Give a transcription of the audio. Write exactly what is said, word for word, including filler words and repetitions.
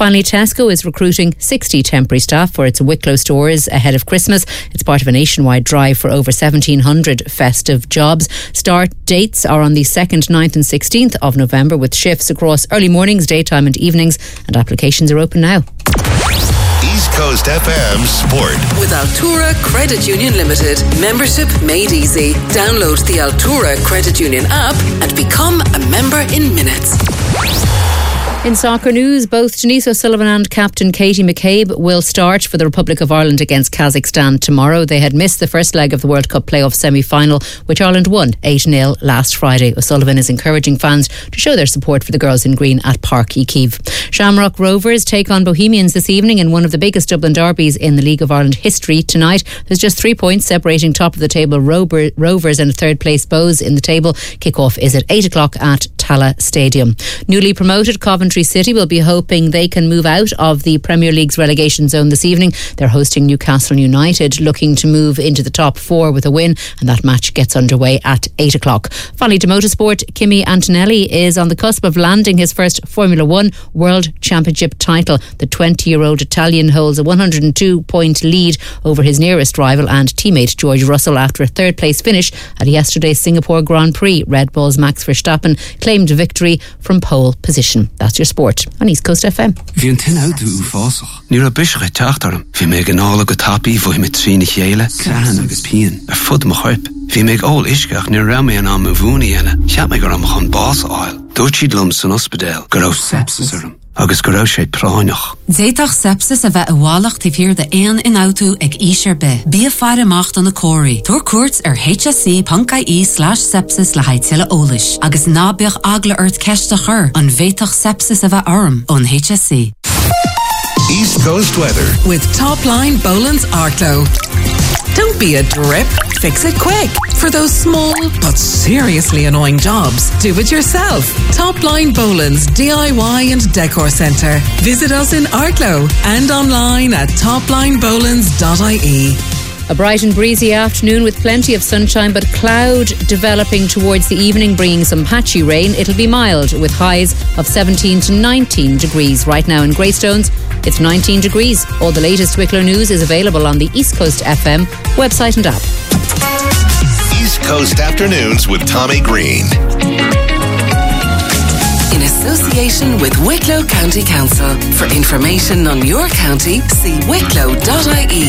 Finally, Tesco is recruiting sixty temporary staff for its Wicklow stores ahead of Christmas. It's part of a nationwide drive for over seventeen hundred festive jobs. Start dates are on the second, ninth and sixteenth of November, with shifts across early mornings, daytime and evenings, and applications are open now. East Coast F M Sport. With Altura Credit Union Limited. Membership made easy. Download the Altura Credit Union app and become a member in minutes. In soccer news, both Denise O'Sullivan and captain Katie McCabe will start for the Republic of Ireland against Kazakhstan tomorrow. They had missed the first leg of the World Cup playoff semi-final, which Ireland won eight nil last Friday. O'Sullivan is encouraging fans to show their support for the girls in green at Park Kyiv. Shamrock Rovers take on Bohemians this evening in one of the biggest Dublin derbies in the League of Ireland history. Tonight, there's just three points separating top of the table Rover, Rovers and third place Bows in the table. Kick-off is at eight o'clock at Tala Stadium. Newly promoted Coventry City will be hoping they can move out of the Premier League's relegation zone this evening. They're hosting Newcastle United, looking to move into the top four with a win, and that match gets underway at eight o'clock. Finally, to motorsport, Kimi Antonelli is on the cusp of landing his first Formula One World Championship title. The twenty-year-old Italian holds a one hundred two point lead over his nearest rival and teammate George Russell after a third place finish at yesterday's Singapore Grand Prix. Red Bull's Max Verstappen claimed victory from pole position. That's your sport on East Coast F M. Bhí an tin out ú fásach. Ní ra bisach teachtarm. Bhí mé gnála go tapi bhí mit trína chéile, crahan agus pían. Ar fud mo chuip. Bhí mé ól isceach ní ra mé an am bhúni ena. Cheap mé gur am chun bás áil. Dúirt siad lum san ospidéal. Gur raibh sepsis arm. Agus gur raibh sé práineach. Zéitach sepsis a bheith a bhálacht i fíor de éan in auto ag ísir be. Bí a fear amacht an na cóirí. Tuair cuairt ar H S C dot I E slash sepsis le haidtile ólis. Agus nábeach agla ort ceiste chur an bhéitach sepsis a bheith arm on H S C. East Coast weather. With Top Line Boland's Arklow. Don't be a drip. Fix it quick. For those small but seriously annoying jobs, do it yourself. Top Line Boland's D I Y and Decor Centre. Visit us in Arklow and online at top line bolands dot I E. A bright and breezy afternoon with plenty of sunshine, but cloud developing towards the evening, bringing some patchy rain. It'll be mild with highs of seventeen to nineteen degrees. Right now in Greystones, it's nineteen degrees. All the latest Wicklow news is available on the East Coast F M website and app. East Coast Afternoons with Tommy Green. In association with Wicklow County Council. For information on your county, see wicklow dot I E.